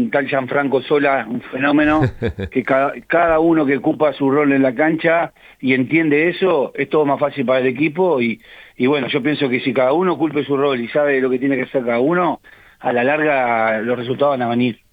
un tal Gianfranco Sola, un fenómeno, que cada uno que ocupa su rol en la cancha y entiende eso, es todo más fácil para el equipo y bueno, yo pienso que si cada uno cumple su rol y sabe lo que tiene que hacer cada uno, a la larga los resultados van a venir.